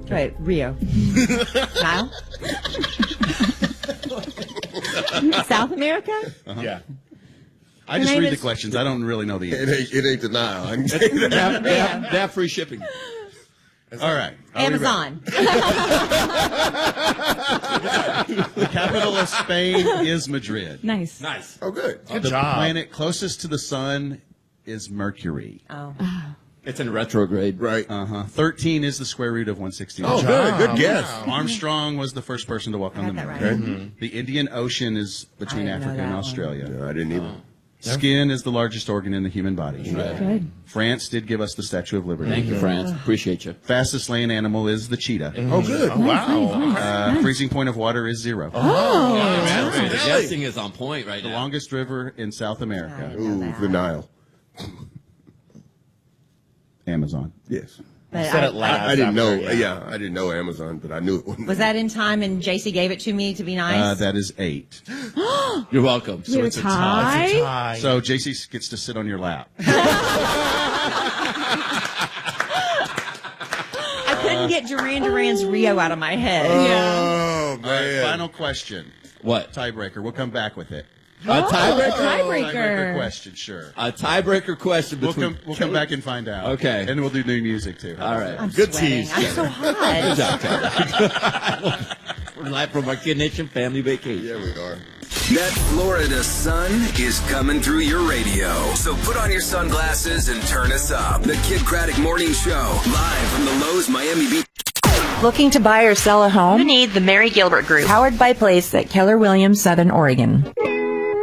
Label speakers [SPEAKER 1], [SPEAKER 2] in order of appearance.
[SPEAKER 1] Right, Rio. Nile? South America?
[SPEAKER 2] Yeah.
[SPEAKER 3] I just
[SPEAKER 1] name
[SPEAKER 3] read the
[SPEAKER 1] is-
[SPEAKER 3] questions. I don't really know the answers.
[SPEAKER 4] It ain't the Nile. I can tell you that.
[SPEAKER 2] They have free shipping.
[SPEAKER 3] All right.
[SPEAKER 1] Amazon.
[SPEAKER 3] The capital of Spain is Madrid.
[SPEAKER 1] Nice.
[SPEAKER 2] Nice.
[SPEAKER 4] Oh, good.
[SPEAKER 2] Good
[SPEAKER 3] The
[SPEAKER 2] job.
[SPEAKER 3] planet closest to the sun is Mercury.
[SPEAKER 1] Oh.
[SPEAKER 2] It's in retrograde.
[SPEAKER 4] Right.
[SPEAKER 3] 13 is the square root of 169.
[SPEAKER 4] Oh, good. Good guess.
[SPEAKER 3] Armstrong was the first person to walk on the
[SPEAKER 1] Got
[SPEAKER 3] moon.
[SPEAKER 1] that right.
[SPEAKER 3] The Indian Ocean is between
[SPEAKER 1] I didn't know
[SPEAKER 3] Africa and
[SPEAKER 1] that one.
[SPEAKER 3] Australia.
[SPEAKER 4] Yeah, I didn't either.
[SPEAKER 3] Skin is the largest organ in the human body.
[SPEAKER 1] Good.
[SPEAKER 3] France did give us the Statue of Liberty.
[SPEAKER 2] Thank you, France. Appreciate you.
[SPEAKER 3] Fastest land animal is the cheetah.
[SPEAKER 4] Oh, good.
[SPEAKER 5] Wow.
[SPEAKER 3] Freezing point of water is 0.
[SPEAKER 2] The guessing is on point right
[SPEAKER 3] The
[SPEAKER 2] now.
[SPEAKER 3] longest river in South America.
[SPEAKER 4] Ooh, the Nile.
[SPEAKER 3] Amazon.
[SPEAKER 4] Yes.
[SPEAKER 1] But
[SPEAKER 5] Said it last.
[SPEAKER 4] I didn't know.
[SPEAKER 5] after,
[SPEAKER 4] Yeah, I didn't know Amazon, but I knew it wasn't.
[SPEAKER 1] was that in time and JC gave it to me to be nice?
[SPEAKER 3] That is 8.
[SPEAKER 2] You're welcome.
[SPEAKER 3] So it's a tie.
[SPEAKER 5] Tie.
[SPEAKER 3] So JC gets to sit on your lap.
[SPEAKER 1] I couldn't get Duran Duran's Rio out of my head.
[SPEAKER 4] Oh,
[SPEAKER 3] All right,
[SPEAKER 4] man.
[SPEAKER 3] final question.
[SPEAKER 2] What?
[SPEAKER 3] Tiebreaker. We'll come back with it.
[SPEAKER 2] A tiebreaker?
[SPEAKER 3] Tiebreaker question, sure.
[SPEAKER 2] A tiebreaker question
[SPEAKER 3] We'll
[SPEAKER 2] between.
[SPEAKER 3] come back and find out.
[SPEAKER 2] Okay.
[SPEAKER 3] And we'll do new music, too.
[SPEAKER 2] All right.
[SPEAKER 1] I'm
[SPEAKER 4] Good
[SPEAKER 1] sweating.
[SPEAKER 4] tease.
[SPEAKER 1] I'm so hot.
[SPEAKER 2] We're live from our Kid Nation family vacation.
[SPEAKER 4] Yeah, we are.
[SPEAKER 6] That Florida sun is coming through your radio. So put on your sunglasses and turn us up. The Kid Craddock Morning Show, live from the Lowe's Miami Beach.
[SPEAKER 7] Looking to buy or sell a home?
[SPEAKER 8] You need the Mary Gilbert Group.
[SPEAKER 7] Powered by Place at Keller Williams, Southern Oregon.